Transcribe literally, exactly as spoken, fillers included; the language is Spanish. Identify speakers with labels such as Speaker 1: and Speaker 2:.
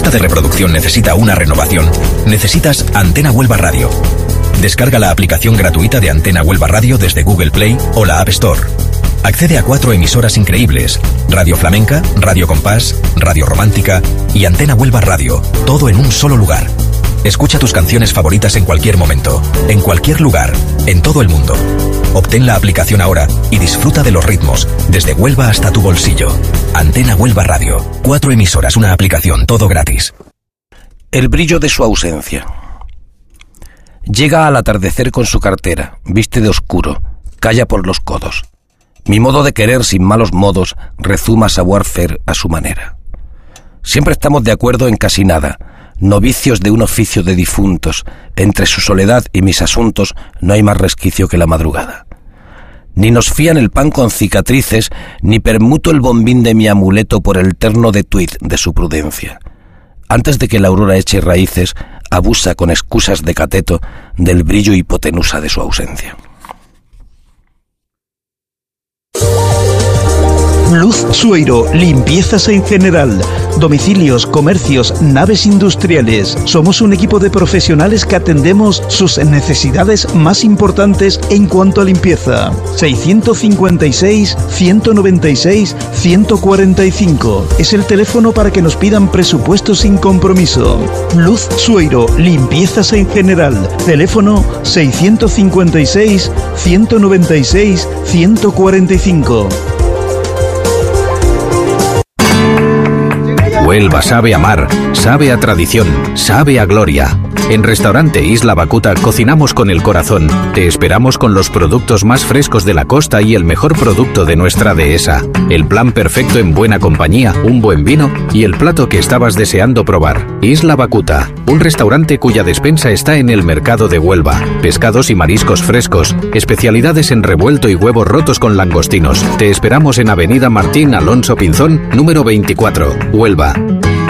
Speaker 1: lista de reproducción necesita una renovación, necesitas Antena Huelva Radio. Descarga la aplicación gratuita de Antena Huelva Radio desde Google Play o la App Store. Accede a cuatro emisoras increíbles: Radio Flamenca, Radio Compás, Radio Romántica y Antena Huelva Radio, todo en un solo lugar. Escucha tus canciones favoritas en cualquier momento, en cualquier lugar, en todo el mundo. Obtén la aplicación ahora y disfruta de los ritmos, desde Huelva hasta tu bolsillo. Antena Huelva Radio. Cuatro emisoras, una aplicación, todo gratis.
Speaker 2: El brillo de su ausencia. Llega al atardecer con su cartera, viste de oscuro, calla por los codos. Mi modo de querer sin malos modos rezuma savoir-faire a su manera. Siempre estamos de acuerdo en casi nada, novicios de un oficio de difuntos. Entre su soledad y mis asuntos no hay más resquicio que la madrugada. Ni nos fían el pan con cicatrices, ni permuto el bombín de mi amuleto por el terno de tuit de su prudencia. Antes de que la aurora eche raíces, abusa con excusas de cateto del brillo hipotenusa de su ausencia.
Speaker 3: Luz Sueiro, limpiezas en general, domicilios, comercios, naves industriales. Somos un equipo de profesionales que atendemos sus necesidades más importantes en cuanto a limpieza. seiscientos cincuenta y seis, ciento noventa y seis, ciento cuarenta y cinco. Es el teléfono para que nos pidan presupuestos sin compromiso. Luz Sueiro, limpiezas en general. Teléfono seiscientos cincuenta y seis, ciento noventa y seis, ciento cuarenta y cinco.
Speaker 4: Huelva sabe a mar, sabe a tradición, sabe a gloria. En Restaurante Isla Bacuta cocinamos con el corazón. Te esperamos con los productos más frescos de la costa y el mejor producto de nuestra dehesa. El plan perfecto en buena compañía, un buen vino y el plato que estabas deseando probar. Isla Bacuta, un restaurante cuya despensa está en el mercado de Huelva. Pescados y mariscos frescos, especialidades en revuelto y huevos rotos con langostinos. Te esperamos en Avenida Martín Alonso Pinzón, número veinticuatro, Huelva.